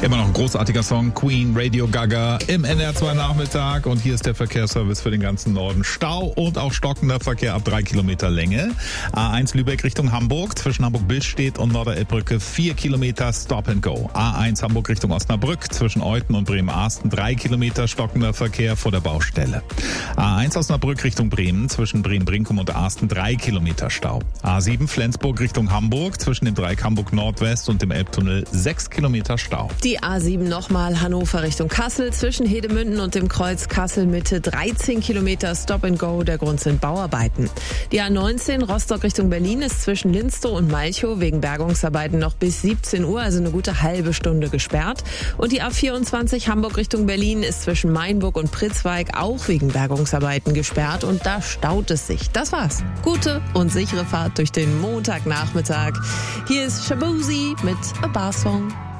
Immer noch ein großartiger Song, Queen, Radio Gaga im NR2 Nachmittag. Und hier ist der Verkehrsservice für den ganzen Norden. Stau und auch stockender Verkehr ab 3 Kilometer Länge. A1 Lübeck Richtung Hamburg, zwischen Hamburg-Billstedt und Norderelbbrücke 4 Kilometer Stop and Go. A1 Hamburg Richtung Osnabrück, zwischen Euthen und Bremen-Arsten 3 Kilometer stockender Verkehr vor der Baustelle. A1 Osnabrück Richtung Bremen, zwischen Bremen-Brinkum und Arsten 3 Kilometer Stau. A7 Flensburg Richtung Hamburg, zwischen dem Dreieck Hamburg Nordwest und dem Elbtunnel 6 Kilometer Stau. Die A7 nochmal Hannover Richtung Kassel, zwischen Hedemünden und dem Kreuz Kassel-Mitte 13 Kilometer Stop and Go, der Grund sind Bauarbeiten. Die A19 Rostock Richtung Berlin ist zwischen Linstow und Malchow wegen Bergungsarbeiten noch bis 17 Uhr, also eine gute halbe Stunde gesperrt. Und die A24 Hamburg Richtung Berlin ist zwischen Mainburg und Pritzweig auch wegen Bergungsarbeiten gesperrt und da staut es sich. Das war's. Gute und sichere Fahrt durch den Montagnachmittag. Hier ist Shaboozey mit A Bar Song.